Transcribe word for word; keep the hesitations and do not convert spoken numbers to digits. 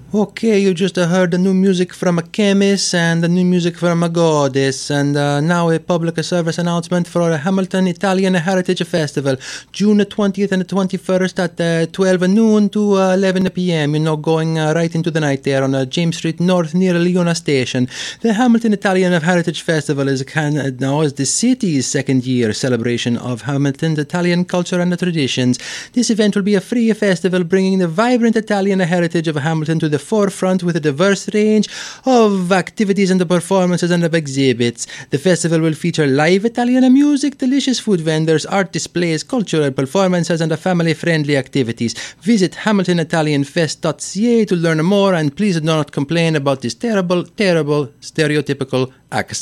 Okay, you just uh, heard the new music from a chemist and the new music from a goddess, and uh, now a public service announcement for a Hamilton Italian Heritage Festival, June twentieth and twenty-first at uh, twelve noon to uh, eleven p.m. You know, going uh, right into the night there on uh, James Street North near Leona Station. The Hamilton Italian Heritage Festival is kind of now is the city's second year celebration of Hamilton's Italian culture and traditions. This event will be a free festival bringing the vibrant Italian heritage of Hamilton to the forefront with a diverse range of activities and performances and of exhibits. The festival will feature live Italian music, delicious food vendors, art displays, cultural performances, and family-friendly activities. Visit hamilton italian fest dot c a to learn more, and please do not complain about this terrible, terrible, stereotypical accent.